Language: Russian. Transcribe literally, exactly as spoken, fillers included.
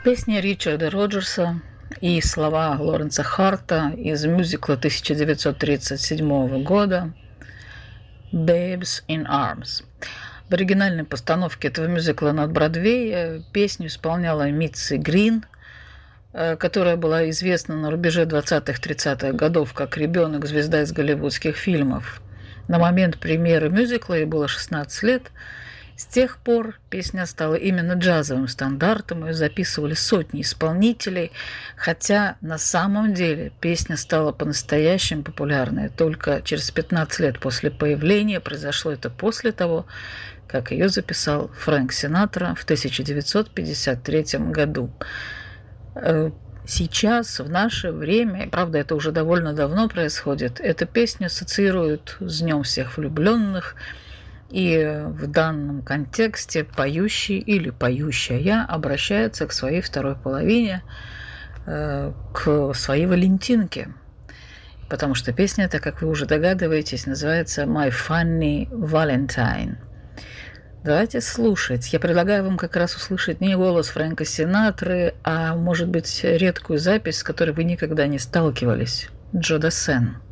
Песня Ричарда Роджерса и слова Лоренса Харта из мюзикла тысяча девятьсот тридцать седьмого года «Babes in Arms». В оригинальной постановке этого мюзикла на Бродвее песню исполняла Митси Грин, которая была известна на рубеже двадцатых-тридцатых годов как ребенок-звезда из голливудских фильмов. На момент премьеры мюзикла ей было шестнадцать лет. С тех пор песня стала именно джазовым стандартом, ее записывали сотни исполнителей, хотя на самом деле песня стала по-настоящему популярной только через пятнадцать лет после появления. Произошло это после того, как ее записал Фрэнк Синатра в тысяча девятьсот пятьдесят третьем году. Сейчас, в наше время, правда, это уже довольно давно происходит, эту песню ассоциируют с Днем всех влюбленных, и в данном контексте поющий или поющая обращается к своей второй половине, к своей Валентинке, потому что песня эта, как вы уже догадываетесь, называется «My Funny Valentine». Давайте слушать. Я предлагаю вам как раз услышать не голос Фрэнка Синатры, а, может быть, редкую запись, с которой вы никогда не сталкивались. Джо Дассен.